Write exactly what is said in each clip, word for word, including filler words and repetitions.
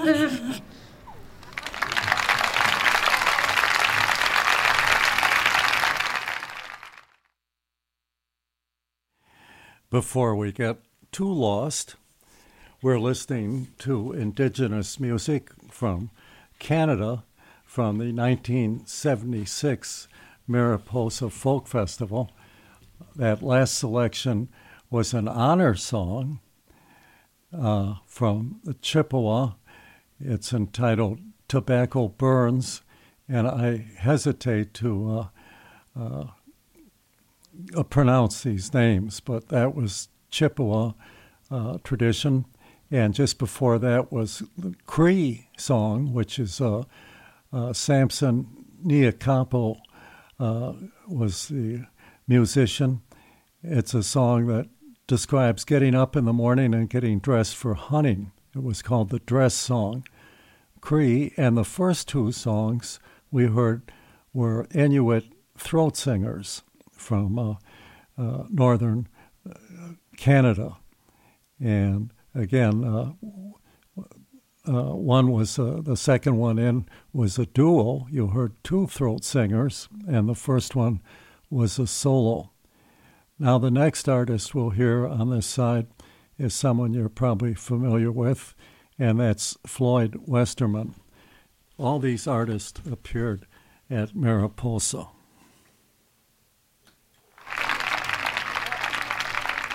Before we get too lost, we're listening to Indigenous music from Canada from the nineteen seventy-six Mariposa Folk Festival. That last selection was an honor song uh, from the Chippewa. It's entitled Tobacco Burns, and I hesitate to uh, uh, uh, pronounce these names, but that was Chippewa uh, tradition. And just before that was the Cree song, which is uh, uh, Samson Niacampo uh, was the musician. It's a song that describes getting up in the morning and getting dressed for hunting. It was called the Dress Song, Cree. And the first two songs we heard were Inuit throat singers from uh, uh, northern uh, Canada. And again, uh, uh, one was, uh, the second one in was a duo. You heard two throat singers, and the first one was a solo. Now the next artist we'll hear on this side is someone you're probably familiar with, and that's Floyd Westerman. All these artists appeared at Mariposa.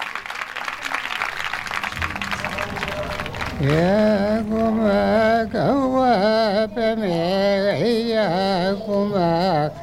Yeah, go back,